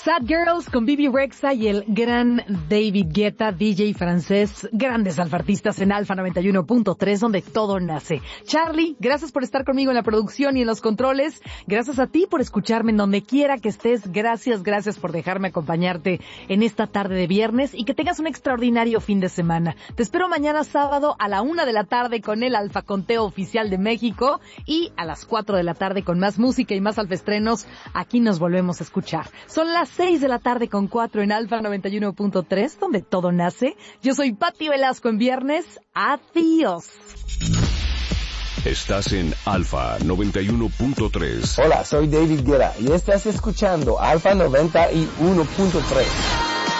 Sad Girls con Bibi Rexha y el gran David Guetta, DJ francés, grandes alfartistas en Alfa 91.3, donde todo nace. Charlie, gracias por estar conmigo en la producción y en los controles. Gracias a ti por escucharme en donde quiera que estés. Gracias por dejarme acompañarte en esta tarde de viernes y que tengas un extraordinario fin de semana. Te espero mañana sábado a la 1 de la tarde con el Alfa Conteo Oficial de México y a las 4 de la tarde con más música y más alfaestrenos. Aquí nos volvemos a escuchar. Son las 6 de la tarde con 4 en Alfa 91.3, donde todo nace. Yo soy Pati Velasco en viernes. Adiós. Estás en Alfa 91.3. Hola, soy David Guetta y estás escuchando Alfa 91.3.